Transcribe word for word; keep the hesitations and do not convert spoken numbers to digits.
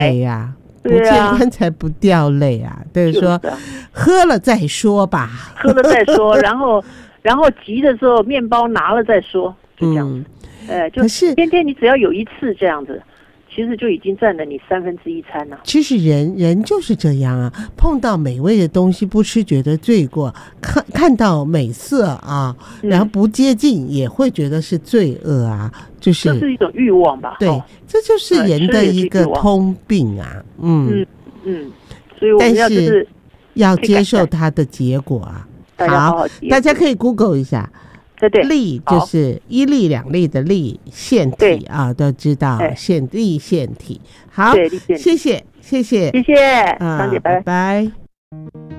泪呀、啊，不见棺材不掉泪啊，就是说、啊、喝了再说吧， 喝了再说，然后然后急的时候面包拿了再说，就这样子。嗯，呃，就是天天你只要有一次这样子。其实就已经占了你三分之一餐了。 其实人人就是这样啊，碰到美味的东西不吃觉得罪过，看看到美色啊，然后不接近也会觉得是罪恶啊，就是这是一种欲望吧？ 对，哦、这就是人的一个通病啊。嗯嗯, 嗯，所以我们要就是要接受它的结果啊。 好，好好大家可以 Google 一下。 对对， 粒就是一粒两粒的粒，腺体啊，都知道腺粒腺体。好，谢谢谢谢谢谢，张姐，拜拜拜。